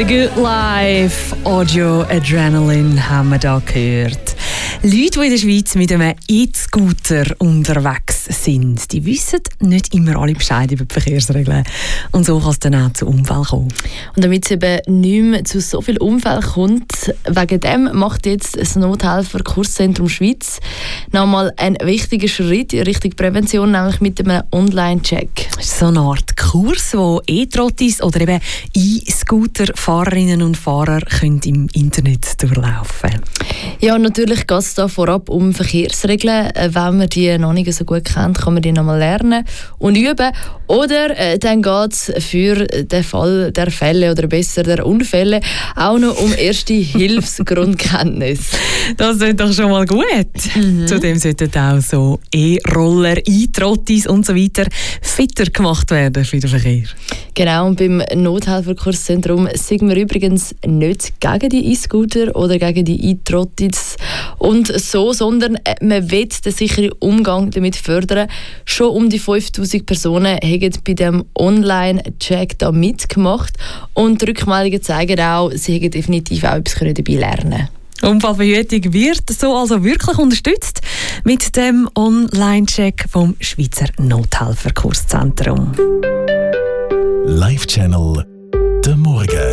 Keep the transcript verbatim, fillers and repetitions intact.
The Good Life, Audio Adrenaline haben wir da gehört. Leute, die in der Schweiz mit einem E-Scooter unterwegs sind, die wissen nicht immer alle Bescheid über die Verkehrsregeln. Und so kann es dann auch zu Unfällen kommen. Und damit es eben nicht mehr zu so vielen Unfällen kommt, wegen dem macht jetzt das Nothelfer-Kurszentrum Schweiz nochmal einen wichtigen Schritt in Richtung Prävention, nämlich mit einem Online-Check. Das ist so eine Art Kurs, wo E-Trottis oder eben E-Scooter-Fahrerinnen und Fahrer können im Internet durchlaufen können. Ja, natürlich geht es da vorab um Verkehrsregeln. Wenn man die noch nicht so gut kennt, kann man die noch mal lernen und üben. Oder äh, dann geht es für den Fall der Fälle oder besser der Unfälle auch noch um erste Hilfsgrundkenntnisse. Das ist doch schon mal gut. Mhm. Zudem sollten auch so E-Roller, E-Trottis und so weiter fitter gemacht werden für den Verkehr. Genau, und beim Nothelferkurszentrum sind wir übrigens nicht gegen die E-Scooter oder gegen die E-Trottis und so, sondern man will den sicheren Umgang damit fördern. Schon um die fünftausend Personen haben bei dem Online-Check da mitgemacht und die Rückmeldungen zeigen auch, sie haben definitiv auch etwas dabei lernen. Unfallverhütung wird so also wirklich unterstützt mit dem Online-Check vom Schweizer Nothelferkurszentrum. Live Channel, der Morgen.